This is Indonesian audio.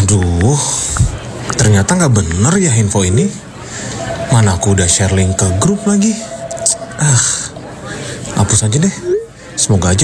Aduh, ternyata nggak bener ya info ini. Mana aku udah share link ke grup lagi. Hapus aja deh. Semoga aja